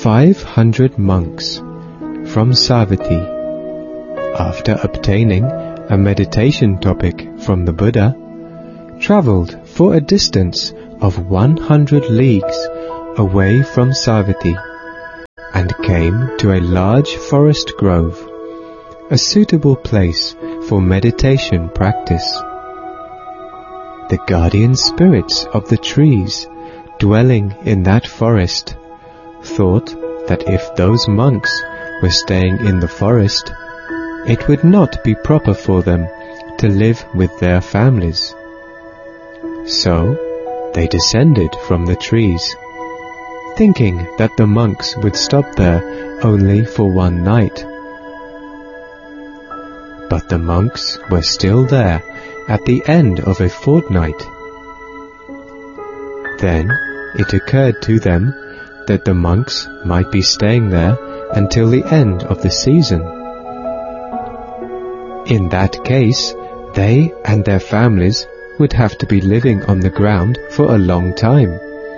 500 monks from Savatthi, after obtaining a meditation topic from the Buddha, travelled for a distance of 100 leagues away from Savatthi and came to a large forest grove, a suitable place for meditation practice. The guardian spirits of the trees dwelling in that forest thought that if those monks were staying in the forest, it would not be proper for them to live with their families. So they descended from the trees, thinking that the monks would stop there only for one night. But the monks were still there at the end of a fortnight. Then it occurred to them that the monks might be staying there until the end of the season. In that case, they and their families would have to be living on the ground for a long time.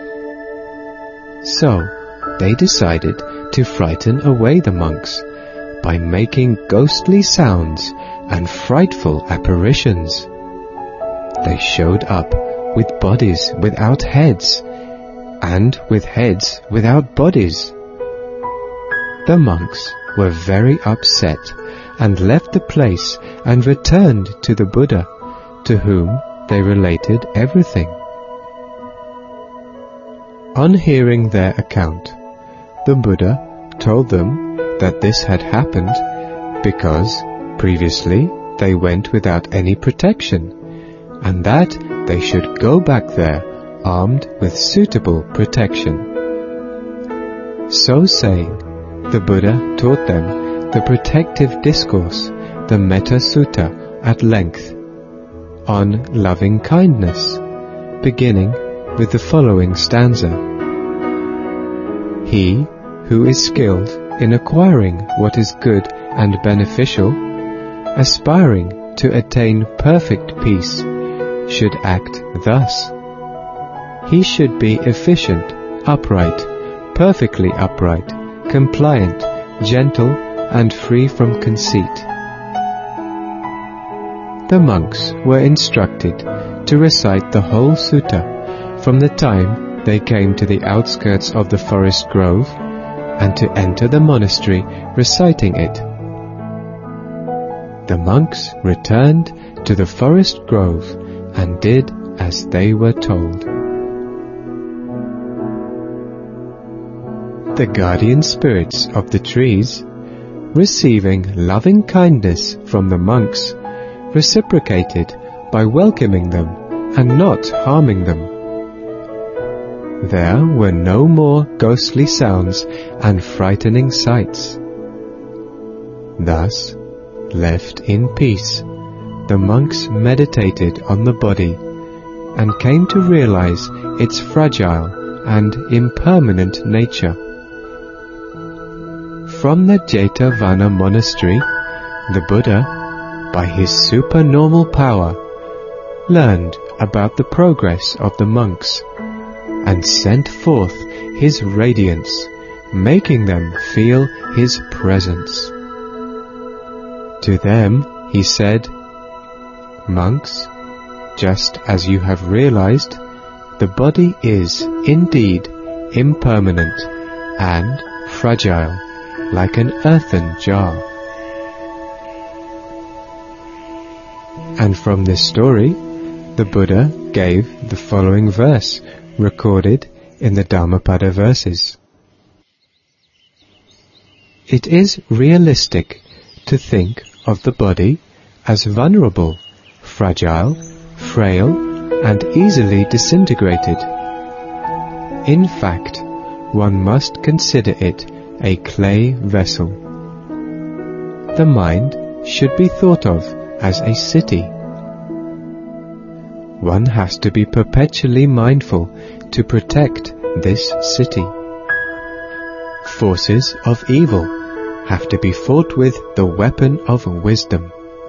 So they decided to frighten away the monks by making ghostly sounds and frightful apparitions. They showed up with bodies without heads, and with heads without bodies. The monks were very upset and left the place and returned to the Buddha, to whom they related everything. On hearing their account, the Buddha told them that this had happened because previously they went without any protection, and that they should go back there armed with suitable protection. So saying, the Buddha taught them the protective discourse, the Metta Sutta, at length, on loving kindness, beginning with the following stanza. He who is skilled in acquiring what is good and beneficial, aspiring to attain perfect peace, should act thus. He should be efficient, upright, perfectly upright, compliant, gentle, and free from conceit. The monks were instructed to recite the whole sutta from the time they came to the outskirts of the forest grove, and to enter the monastery reciting it. The monks returned to the forest grove and did as they were told. The guardian spirits of the trees, receiving loving kindness from the monks, reciprocated by welcoming them and not harming them. There were no more ghostly sounds and frightening sights. Thus, left in peace, the monks meditated on the body and came to realize its fragile and impermanent nature. From the Jetavana monastery, the Buddha, by his supernormal power, learned about the progress of the monks and sent forth his radiance, making them feel his presence. To them he said, "Monks, just as you have realized, the body is indeed impermanent and fragile, like an earthen jar." And from this story, the Buddha gave the following verse, recorded in the Dhammapada verses. It is realistic to think of the body as vulnerable, fragile, frail, and easily disintegrated. In fact, one must consider it a clay vessel. The mind should be thought of as a city. One has to be perpetually mindful to protect this city. Forces of evil have to be fought with the weapon of wisdom.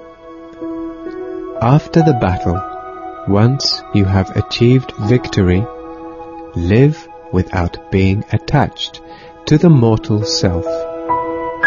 After the battle, once you have achieved victory, live without being attached to the mortal self.